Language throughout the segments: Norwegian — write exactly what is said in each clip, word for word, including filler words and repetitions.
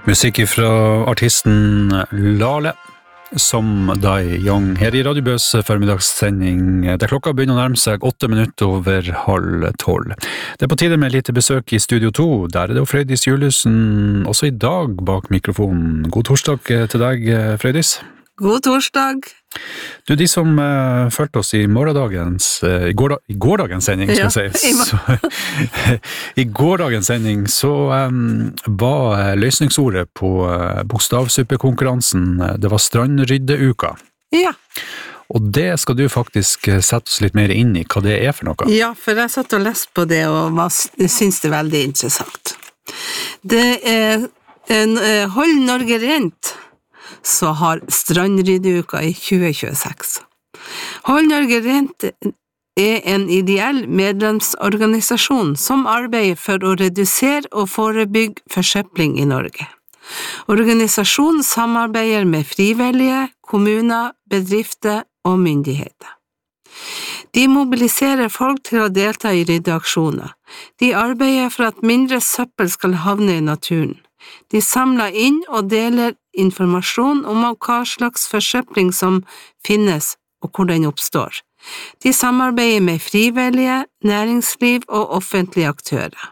Musikk fra artisten Lale, som Dai Young, her i Radio Bøs formidagssending, der klokka begynner å nærme seg åtte minutter over halv tolv. Det er på tide med litt besøk i Studio to, der er det Frøydis Juliussen også i dag bak mikrofonen. God torsdag til deg, Frøydis. God torsdag. Du, de som uh, følte oss i morgendagens, uh, i, gårda, i gårdagens sending, skal jeg si, så, i gårdagens sending så um, var løsningsordet på uh, bokstavsuppekonkurransen, uh, det var strandryddeuka. Ja. Og det skal du faktisk sette oss litt mer inn i, hva det er for noe. Ja, for jeg satt og leste på det, og var, synes det er veldig interessant. Det er en, uh, Hold Norge Rent, så har strandryddeuka i tjue tjueseks. Hold Norge Rent er en ideell medlemsorganisasjon som arbeider for å redusere og forebygge forsøpling i Norge. Organisasjonen samarbeider med frivillige, kommuner, bedrifter og myndigheter. De mobiliserer folk til å delta i ryddeaksjoner. De arbeider for at mindre søppel skal havne i naturen. De samler inn og deler informasjon om hva slags forsøpling som finnes og hvor den oppstår. De samarbeider med frivillige, næringsliv og offentlige aktører.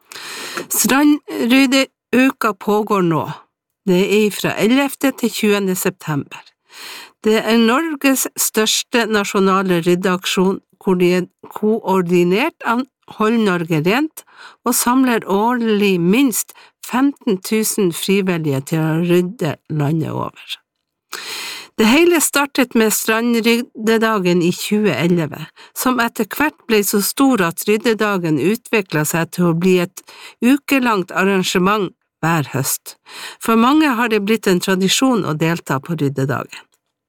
Strandryddeuka pågår nå. Det er fra ellevte til tjuende september. Det er Norges største nasjonale ryddeaksjon, hvor de er koordinert av Hold Norge Rent og samler årlig minst femten tusen frivillige til å rydde landet over. Det hele startet med strandryddedagen i tjue elleve, som etter hvert ble så stor at ryddedagen utviklet seg til å bli et ukelangt arrangement hver høst. For mange har det blitt en tradisjon å delta på ryddedagen.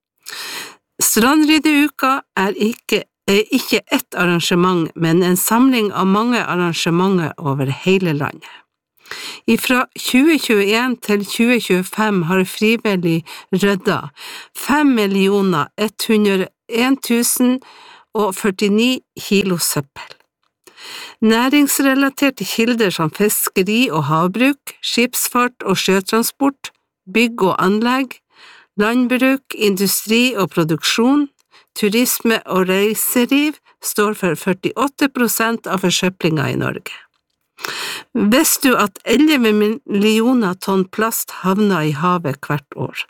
Strandryddeuka er ikke, er ikke ett arrangement, men en samling av mange arrangementer over hele landet. Fra tjue tjueen til tjue tjuefem har frivillig ryddet fem millioner ett hundre og en tusen og førtini kilo søppel. Næringsrelaterte kilder som fiskeri og havbruk, skipsfart og sjøtransport, bygg og anlegg, landbruk, industri og produksjon, turisme og reiseliv står for førtiåtte prosent av forsøplingen i Norge. Visste du at elleve millioner tonn plast havner i havet hvert år?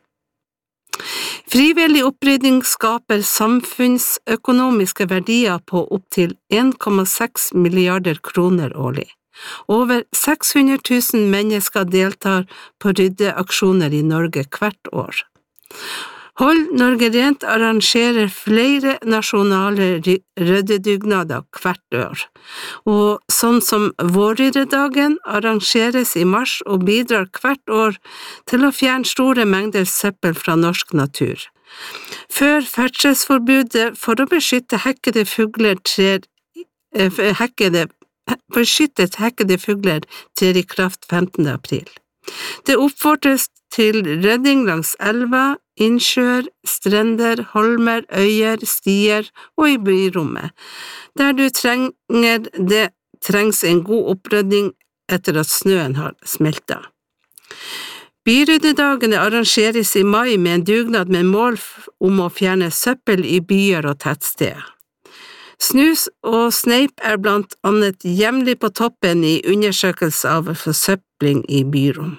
Frivillig opprydding skaper samfunnsøkonomiske verdier på opptil en komma seks milliarder kroner årlig. Over seks hundre tusen mennesker deltar på ryddeaksjoner i Norge hvert år. Hold Norge Rent arrangerer flere nasjonale ryddedugnader hvert år, og sånn som Vårryddedagen arrangeres i mars og bidrar hvert år til å fjerne store mengder søppel fra norsk natur. Før ferdselsforbudet for å beskytte hekkede fugler trer, hekkede, beskyttet hekkede fugler trer i kraft femtende april. Det oppfordres til rydding langs elver, innsjøer, strender, holmer, øyer, stier og i byrommet. Der du trenger det, trengs en god opprydding etter at snøen har smeltet. Byryddedagene arrangeres i mai med en dugnad med mål om å fjerne søppel i byer og tettsteder. Snus og sneip er blant annet jevnlig på toppen i undersøkelse av forsøpling i byrom.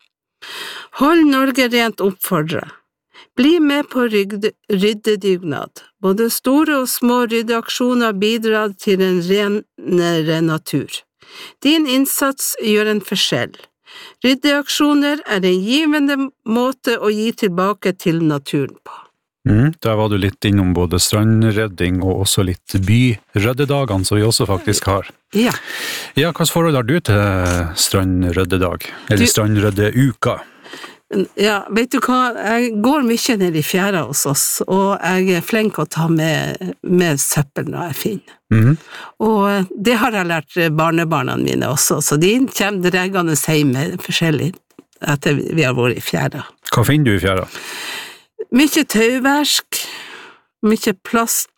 Hold Norge Rent oppfordrer. Bli med på ryddedugnad. Både store og små ryddeaksjoner bidrar til en renere natur. Din innsats gjør en forskjell. Ryddeaksjoner er en givende måte å gi tilbake til naturen på. Mm, der var du litt innom både strandredding og også litt byrøddedagene, som vi også faktisk har. Ja. Ja, hva forhold har du til strandrøddedag, eller du... strandrøddeuka? Ja, vet du hva, jeg går mye ned i fjæra hos oss, og jeg er flink å ta med, med søppel når jeg finner. Mm. Og det har jeg lært barnebarna mine også, så de kommer dreggende hjem med forskjellig etter vi har vært i fjæra. Hva finner du i fjæra? Mye tauversk, mye plast,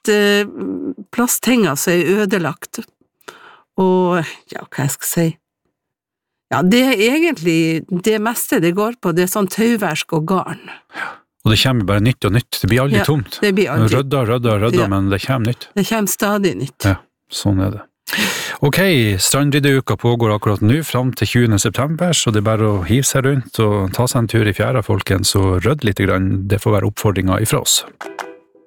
plasttinger som er ødelagt, og ja, hva jeg skal si? Ja, det er egentlig det meste det går på, det er sånn tauversk og garn. Ja. Og det kommer bare nytt og nytt, det blir aldri Ja, tomt. det blir aldri. Rødda, rødda, rødda, Ja. men det kommer nytt. Det kommer stadig nytt. Ja, sånn er det. Ok, strandryddeuka pågår akkurat nå, fram til tjuende september, så det er bare å hive seg rundt og ta seg en tur i fjæra, folkens, og rødd litt grann. Det får være oppfordringa ifra oss.